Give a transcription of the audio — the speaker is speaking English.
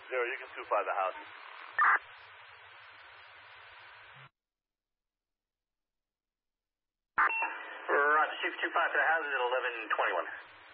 0, you can 2-5 the house. Roger, Chief 2-5 to the houses at 1121.